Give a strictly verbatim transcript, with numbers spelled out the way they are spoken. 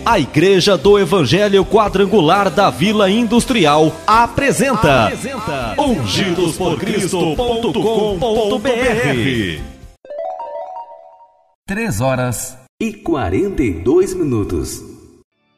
A Igreja do Evangelho Quadrangular da Vila Industrial apresenta, apresenta ungidos por cristo ponto com ponto br. três horas e quarenta e dois minutos.